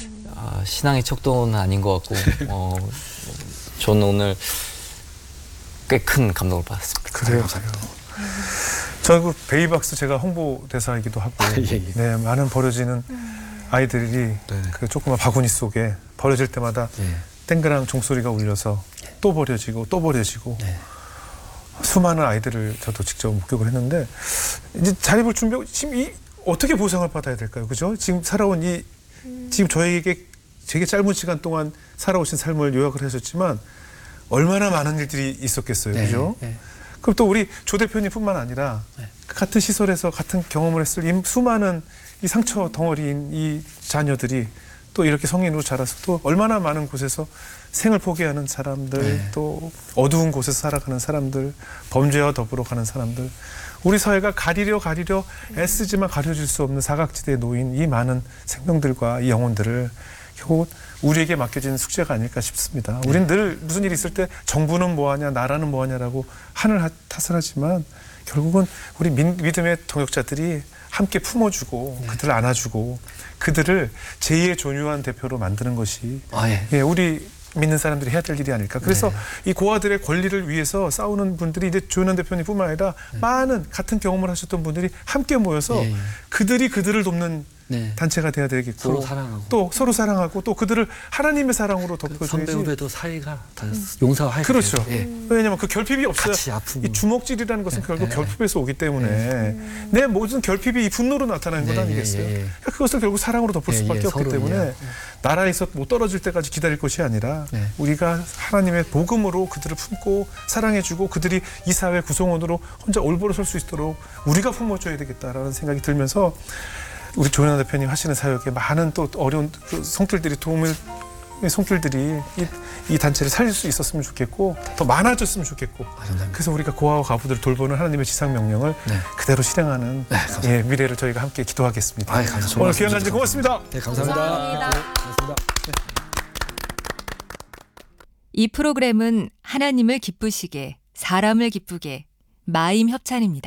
신앙의 척도는 아닌 것 같고 저는 오늘 꽤 큰 감동을 받았습니다. 그래요. 저 그 베이박스 제가 홍보 대사이기도 하고 네, 많은 버려지는 아이들이 그 조그만 바구니 속에 버려질 때마다 땡그랑 종소리가 울려서 또 버려지고 또 버려지고 수많은 아이들을 저도 직접 목격을 했는데 이제 자립을 준비하고 지금 어떻게 보상을 받아야 될까요? 그죠? 지금 살아온 지금 저에게 되게 짧은 시간 동안 살아오신 삶을 요약을 하셨지만 얼마나 많은 일들이 있었겠어요. 그죠? 그럼 또 우리 조 대표님뿐만 아니라 같은 시설에서 같은 경험을 했을 이 수많은 이 상처 덩어리인 이 자녀들이 또 이렇게 성인으로 자라서 또 얼마나 많은 곳에서 생을 포기하는 사람들, 또 어두운 곳에서 살아가는 사람들, 범죄와 더불어 가는 사람들, 우리 사회가 가리려 애쓰지만 가려질 수 없는 사각지대에 놓인 이 많은 생명들과 이 영혼들을 결국 우리에게 맡겨진 숙제가 아닐까 싶습니다. 우리는 늘 무슨 일이 있을 때 정부는 뭐하냐, 나라는 뭐하냐라고 하늘 탓을 하지만 결국은 우리 믿음의 동역자들이 함께 품어주고 그들을 안아주고 그들을 제2의 존유한 대표로 만드는 것이 우리 믿는 사람들이 해야 될 일이 아닐까. 그래서 이 고아들의 권리를 위해서 싸우는 분들이 이제 조현원 대표님뿐만 아니라 많은 같은 경험을 하셨던 분들이 함께 모여서 그들이 그들을 돕는 단체가 돼야 되겠고 서로 사랑하고 또 서로 사랑하고 또 그들을 하나님의 사랑으로 덮어줘야지. 선배 후배도 사이가 다 용서하게 그렇죠. 왜냐하면 그 결핍이 없어요. 같이 아픈 이 주먹질이라는 것은 결국 결핍에서 오기 때문에 내 모든 결핍이 이 분노로 나타나는 것 아니겠어요? 그것을 결국 사랑으로 덮을 수밖에 없기 때문에 나라에서 못 떨어질 때까지 기다릴 것이 아니라 우리가 하나님의 복음으로 그들을 품고 사랑해주고 그들이 이 사회 구성원으로 혼자 올바로 설 수 있도록 우리가 품어줘야 되겠다라는 생각이 들면서 우리 조현원 대표님 하시는 사역에 많은 또 어려운 그 손길들이 손길들이 이 단체를 살릴 수 있었으면 좋겠고 더 많아졌으면 좋겠고 그래서 우리가 고아와 과부들을 돌보는 하나님의 지상 명령을 그대로 실행하는 미래를 저희가 함께 기도하겠습니다. 오늘 귀한 간증 고맙습니다. 네, 감사합니다. 고맙습니다. 이 프로그램은 하나님을 기쁘시게, 사람을 기쁘게, 마임 협찬입니다.